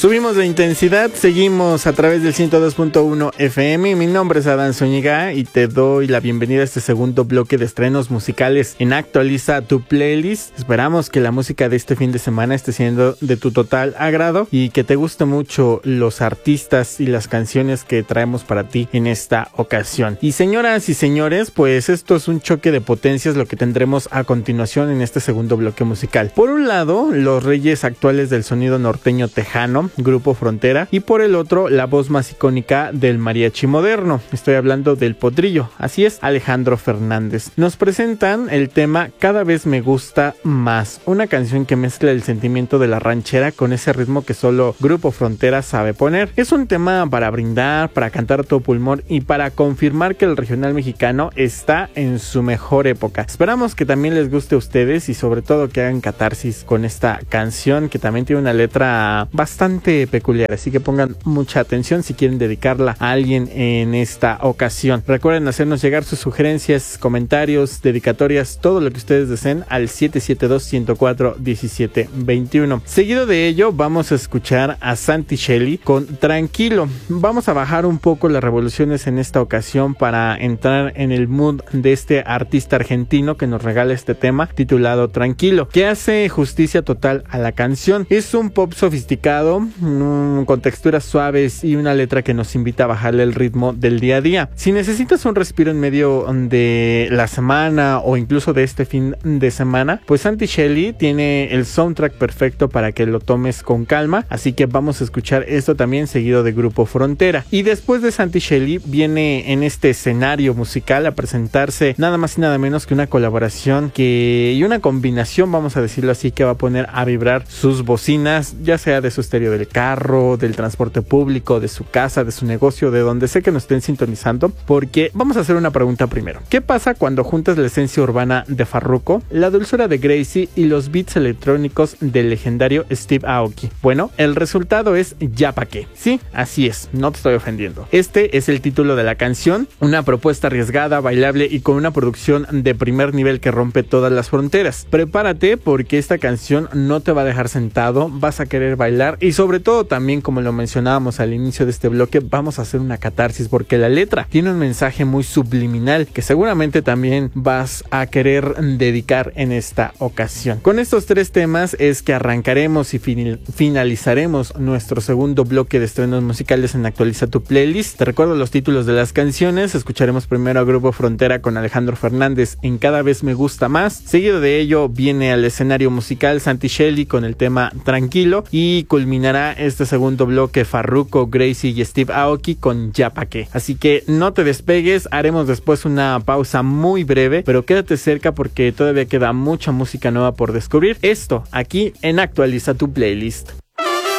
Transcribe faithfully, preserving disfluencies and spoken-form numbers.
Subimos de intensidad, seguimos a través del ciento dos punto uno F M. Mi nombre es Adán Zúñiga y te doy la bienvenida a este segundo bloque de estrenos musicales en Actualiza tu Playlist. Esperamos que la música de este fin de semana esté siendo de tu total agrado y que te guste mucho los artistas y las canciones que traemos para ti en esta ocasión. Y señoras y señores, pues esto es un choque de potencias lo que tendremos a continuación en este segundo bloque musical. Por un lado, los reyes actuales del sonido norteño tejano, Grupo Frontera, y por el otro, la voz más icónica del mariachi moderno. Estoy hablando del potrillo, así es, Alejandro Fernández. Nos presentan el tema Cada vez me gusta más, una canción que mezcla el sentimiento de la ranchera con ese ritmo que solo Grupo Frontera sabe poner. Es un tema para brindar, para cantar a todo pulmón y para confirmar que el regional mexicano está en su mejor época. Esperamos que también les guste a ustedes y sobre todo que hagan catarsis con esta canción, que también tiene una letra bastante peculiar, así que pongan mucha atención si quieren dedicarla a alguien en esta ocasión. Recuerden hacernos llegar sus sugerencias, comentarios, dedicatorias, todo lo que ustedes deseen al siete siete dos, uno cero cuatro, uno siete dos uno. Seguido de ello vamos a escuchar a Santi Shelly con Tranquilo. Vamos a bajar un poco las revoluciones en esta ocasión para entrar en el mood de este artista argentino que nos regala este tema titulado Tranquilo, que hace justicia total a la canción. Es un pop sofisticado, Mm, con texturas suaves y una letra que nos invita a bajarle el ritmo del día a día. Si necesitas un respiro en medio de la semana o incluso de este fin de semana, pues Santi Shelly tiene el soundtrack perfecto para que lo tomes con calma, así que vamos a escuchar esto también seguido de Grupo Frontera. Y después de Santi Shelly viene en este escenario musical a presentarse nada más y nada menos que una colaboración que y una combinación, vamos a decirlo así, que va a poner a vibrar sus bocinas, ya sea de su estéreo del carro, del transporte público, de su casa, de su negocio, de donde sé que nos estén sintonizando, porque vamos a hacer una pregunta primero. ¿Qué pasa cuando juntas la esencia urbana de Farruko, la dulzura de Gracie y los beats electrónicos del legendario Steve Aoki? Bueno, el resultado es Ya Pa' Qué. Sí, así es, no te estoy ofendiendo. Este es el título de la canción, una propuesta arriesgada, bailable y con una producción de primer nivel que rompe todas las fronteras. Prepárate porque esta canción no te va a dejar sentado, vas a querer bailar y sobre todo también, como lo mencionábamos al inicio de este bloque, vamos a hacer una catarsis porque la letra tiene un mensaje muy subliminal que seguramente también vas a querer dedicar en esta ocasión. Con estos tres temas es que arrancaremos y fin- finalizaremos nuestro segundo bloque de estrenos musicales en Actualiza tu Playlist. Te recuerdo los títulos de las canciones. Escucharemos primero a Grupo Frontera con Alejandro Fernández en Cada vez me gusta más. Seguido de ello viene al escenario musical Santi Shelly con el tema Tranquilo y culminará este segundo bloque Farruko, Gracie y Steve Aoki con Ya Pa' Qué. Así que no te despegues, haremos después una pausa muy breve, pero quédate cerca porque todavía queda mucha música nueva por descubrir. Esto aquí en Actualiza tu Playlist.